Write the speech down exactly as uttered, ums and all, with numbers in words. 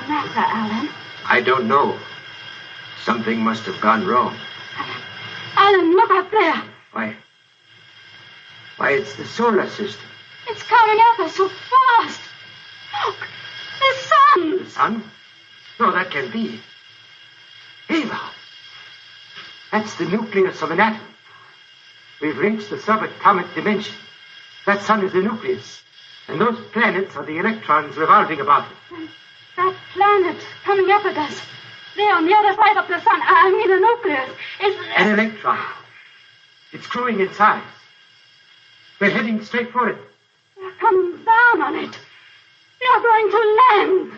matter, Alan? I don't know. Something must have gone wrong. Alan, look up there. Why? Why, it's the solar system. It's coming at us so fast. Look, the sun. The sun? No, that can't be. Ava! That's the nucleus of an atom. We've reached the subatomic dimension. That sun is the nucleus. And those planets are the electrons revolving about it. And that planet coming up at us. There on the other side of the sun. I mean the nucleus. Is an electron. It's growing in size. We're heading straight for it. We're coming down on it. You're going to land.